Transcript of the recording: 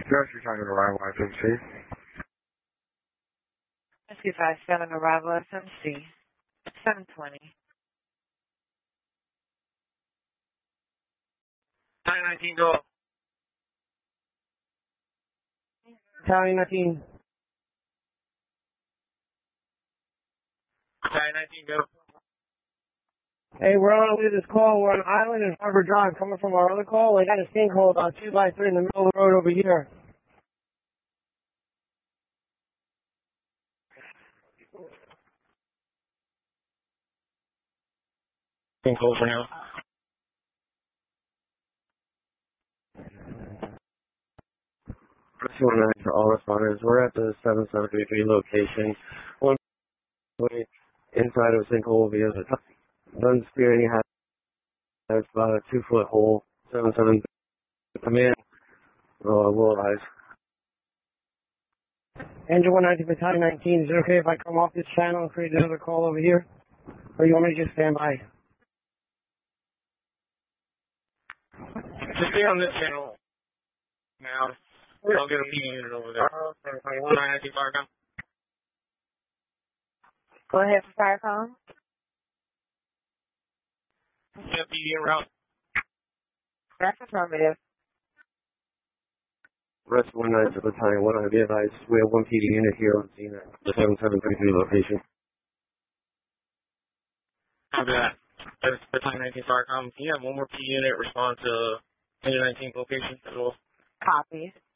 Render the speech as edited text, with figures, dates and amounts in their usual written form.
Rescue Tiger Arrival FMC. Rescue 57 Arrival FMC. 720. Italian 19, go. Italian 19. Italian 19, go. Hey, we're on our way to this call. We're on Island and Harbor Drive coming from our other call. We got a sinkhole about 2x3 in the middle of the road over here. Sinkhole for now. Rescue 19 for all responders. We're at the 7733 location. One way inside of a sinkhole via the gun steering has about a 2-foot hole. 77 come in. We'll eyes. Engine 190 for Italian 19. Is it okay if I come off this channel and create another call over here? Or you want me to just stand by? Just stay on this channel now. I'll get a meeting unit over there. 919 Firecom. Go ahead for Firecom. Yeah, PD en route. That's affirmative. Rescue 19 for Battalion 1, be advised, we have one PD unit here on scene at the 7733 location. Copy that. That's Battalion 19 Firecom. Can you have one more PD unit respond to engine 19 location as well? Copy.